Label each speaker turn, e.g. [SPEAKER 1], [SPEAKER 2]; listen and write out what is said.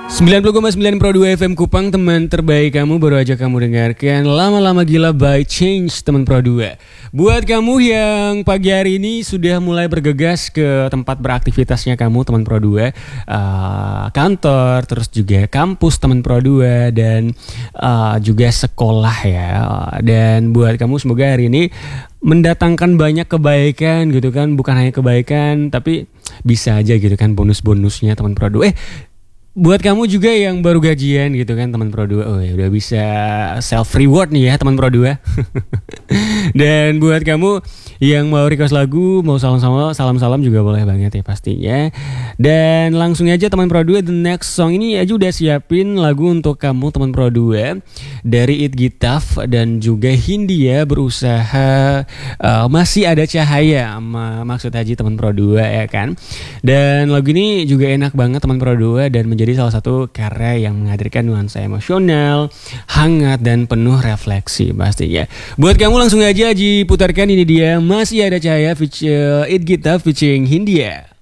[SPEAKER 1] 90,9 Pro 2 FM Kupang, teman terbaik kamu. Baru aja kamu dengarkan Lama-Lama Gila by Change, teman Pro 2. Buat kamu yang pagi hari ini sudah mulai bergegas ke tempat beraktivitasnya kamu, teman Pro 2, kantor, terus juga kampus teman Pro 2, dan juga sekolah ya. Dan buat kamu semoga hari ini mendatangkan banyak kebaikan gitu kan. Bukan hanya kebaikan, tapi bisa aja gitu kan bonus-bonusnya teman Pro 2. Buat kamu juga yang baru gajian gitu kan teman Pro 2, udah bisa self reward nih ya teman Pro 2. Dan buat kamu yang mau request lagu, mau salam-salam juga boleh banget ya pastinya. Dan langsung aja teman Pro 2, the next song ini aja udah siapin lagu untuk kamu teman Pro 2 dari It Gitaf dan juga Hindia Berusaha Masih Ada Cahaya, maksud Haji teman Pro 2 ya kan. Dan lagu ini juga enak banget teman Pro 2 dan menjadi salah satu karya yang menghadirkan nuansa emosional, hangat dan penuh refleksi pastinya. Buat kamu langsung aja Haji putarkan, ini dia Masih Ada Cahaya feature It Gitaf featuring Hindia.